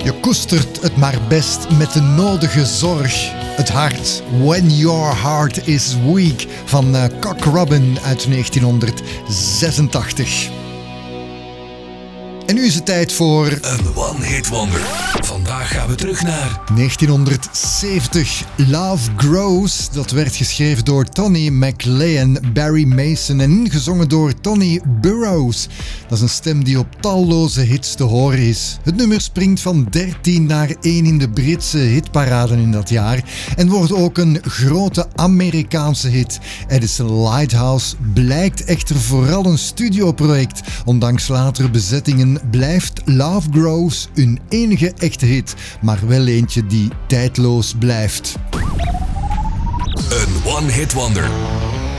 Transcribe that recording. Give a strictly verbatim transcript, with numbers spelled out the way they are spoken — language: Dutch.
Je koestert het maar best met de nodige zorg. Het hart, When Your Heart Is Weak, van uh, Cock Robin uit negentienhonderdzesentachtig. En nu is het tijd voor... Een one-hit wonder. Vandaag gaan we terug naar... negentienhonderdzeventig, Love Grows. Dat werd geschreven door Tony McLean, Barry Mason en ingezongen door Tony Burrows. Dat is een stem die op talloze hits te horen is. Het nummer springt van dertien naar één in de Britse hitparaden in dat jaar en wordt ook een grote Amerikaanse hit. Edison Lighthouse blijkt echter vooral een studioproject. Ondanks latere bezettingen blijft Love Grows hun enige echte hit, maar wel eentje die tijdloos blijft. Een one-hit wonder.